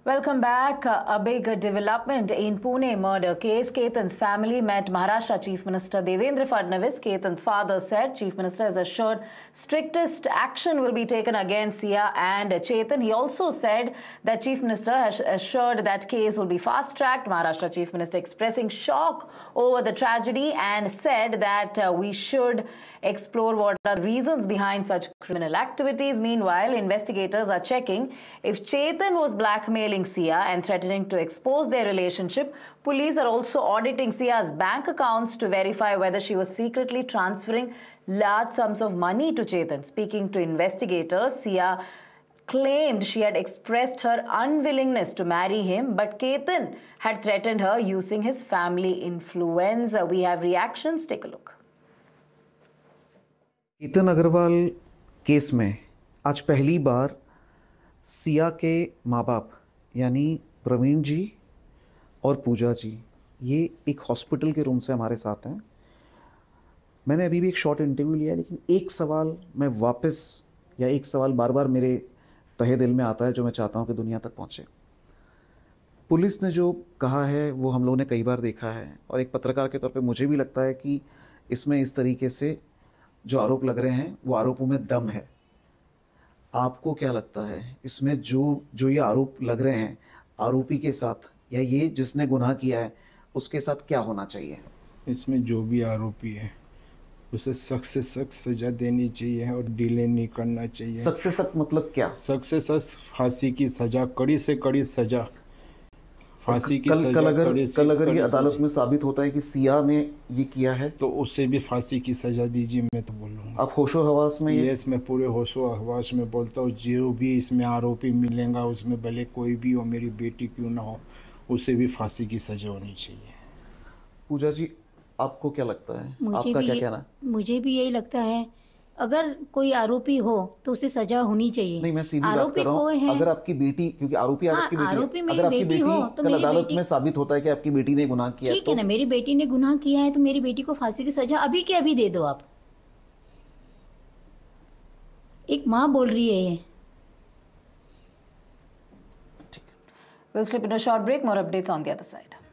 Welcome back. A big development in Pune murder case. Ketan's family met Maharashtra Chief Minister Devendra Fadnavis. Ketan's father said Chief Minister has assured strictest action will be taken against Sia and Chetan. He also said that Chief Minister has assured that case will be fast-tracked. Maharashtra Chief Minister expressing shock over the tragedy and said that we should explore what are the reasons behind such criminal activities. Meanwhile, investigators are checking if Chetan was blackmailing Sia and threatening to expose their relationship. Police are also auditing Sia's bank accounts to verify whether she was secretly transferring large sums of money to Chetan. Speaking to investigators, Sia claimed she had expressed her unwillingness to marry him, but Ketan had threatened her using his family influence. We have reactions. Take a look. Ketan Agarwal case में आज पहली बार सिया के माँ बाप यानी प्रवीण जी और पूजा जी ये एक हॉस्पिटल के रूम से हमारे साथ हैं। मैंने अभी भी एक शॉर्ट इंटरव्यू लिया है, लेकिन एक सवाल मैं वापस या एक सवाल बार बार मेरे तहे दिल में आता है जो मैं चाहता हूँ कि दुनिया तक पहुँचे। पुलिस ने जो कहा है वो हम लोगों ने कई बार देखा है और एक पत्रकार के तौर पे मुझे भी लगता है कि इसमें इस तरीके से जो आरोप लग रहे हैं वो आरोपों में दम है। आपको क्या लगता है इसमें जो ये आरोप लग रहे हैं आरोपी के साथ या ये जिसने गुनाह किया है उसके साथ क्या होना चाहिए? इसमें जो भी आरोपी है उसे सख्त से सख्त सजा देनी चाहिए और डिले नहीं करना चाहिए। सख्त से सख्त मतलब क्या? सख्त से सख्त फांसी की सजा, कड़ी से कड़ी सजा, फांसी की सजा। कल अगर ये अदालत में साबित होता है कि सिया ने ये किया है तो उसे भी फांसी की सजा दीजिए। मैं तो बोलूँगा आप होशो हवास में यस, मैं पूरे होशो हवास में बोलता हूँ। जो भी इसमें आरोपी मिलेगा उसमें भले कोई भी हो, मेरी बेटी क्यों ना हो, उसे भी फांसी की सजा होनी चाहिए। पूजा जी आपको क्या लगता है? आपका क्या कहना है? मुझे भी यही लगता है, अगर कोई आरोपी हो तो उसे सजा होनी चाहिए। नहीं, मैं सीधी बात कर रहा हूँ। अगर आपकी बेटी, क्योंकि आरोपी आपकी बेटी है, अगर आपकी बेटी हो तो कल अदालत में साबित होता है कि आपकी बेटी ने गुनाह किया, ठीक है ना, मेरी बेटी ने गुनाह किया है तो मेरी बेटी को फांसी की सजा अभी के अभी दे दो। आप एक माँ बोल रही है ये। We'll slip into a short break. More updates on the other side.